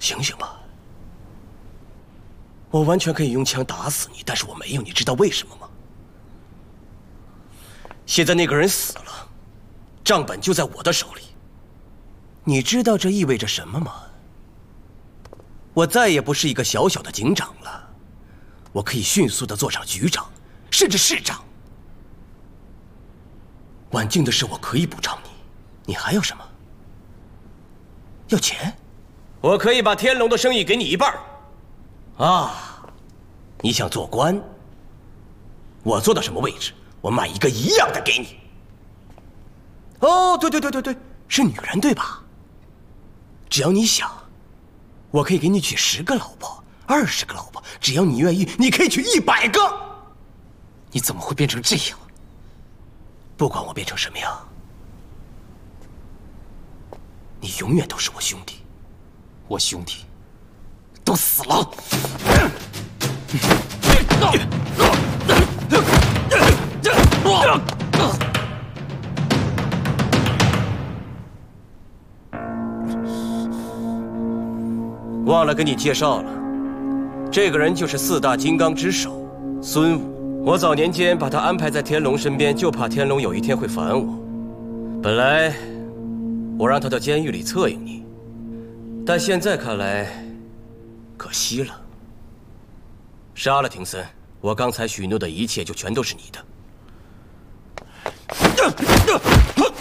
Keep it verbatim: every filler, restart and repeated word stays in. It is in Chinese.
醒醒吧！我完全可以用枪打死你，但是我没有，你知道为什么吗？现在那个人死了，账本就在我的手里。你知道这意味着什么吗？我再也不是一个小小的警长了，我可以迅速地做上局长，甚至市长。晚静的事我可以补偿你，你还要什么？要钱？我可以把天龙的生意给你一半。啊，你想做官？我做到什么位置，我买一个一样的给你。哦，对对对对对，是女人对吧？只要你想，我可以给你娶十个老婆，二十个老婆，只要你愿意，你可以娶一百个。 你怎么会变成这样？ 不管我变成什么样，你永远都是我兄弟。 我兄弟都死了。 忘了跟你介绍了，这个人就是四大金刚之首孙武。我早年间把他安排在天龙身边，就怕天龙有一天会烦我。本来我让他到监狱里策应你，但现在看来，可惜了。杀了廷森，我刚才许诺的一切就全都是你的。